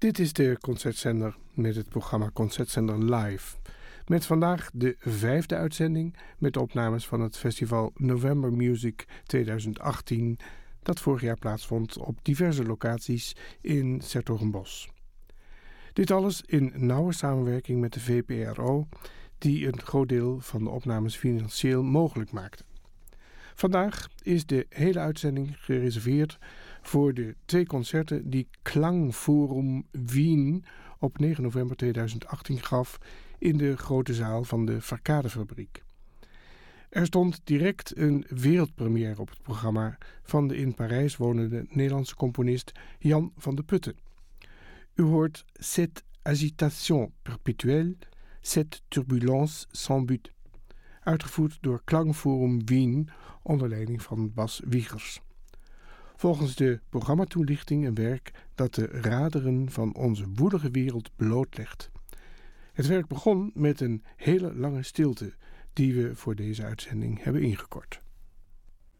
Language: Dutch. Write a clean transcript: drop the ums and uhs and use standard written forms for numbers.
Dit is de Concertzender met het programma Concertzender Live. Met vandaag de 5e uitzending met opnames van het festival November Music 2018... dat vorig jaar plaatsvond op diverse locaties in 's-Hertogenbosch. Dit alles in nauwe samenwerking met de VPRO, die een groot deel van de opnames financieel mogelijk maakte. Vandaag is de hele uitzending gereserveerd voor de 2 concerten die Klangforum Wien op 9 november 2018 gaf in de grote zaal van de Verkadefabriek. Er stond direct een wereldpremière op het programma van de in Parijs wonende Nederlandse componist Jan van de Putten. U hoort Cette agitation perpétuelle, cette turbulence sans but, uitgevoerd door Klangforum Wien onder leiding van Bas Wiegers. Volgens de programmatoelichting een werk dat de raderen van onze woelige wereld blootlegt. Het werk begon met een hele lange stilte die we voor deze uitzending hebben ingekort.